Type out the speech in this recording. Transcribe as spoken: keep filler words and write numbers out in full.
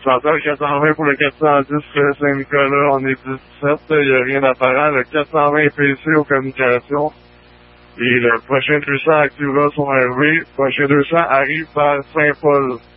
Chantal quatre cent vingt pour le quatre cent dix Saint-Nicolas, on est dix-sept, il n'y a rien d'apparent. Le quatre cent vingt P C aux communications. Et le prochain deux cents Activa sont arrivés. Le prochain deux cents arrive par Saint-Paul.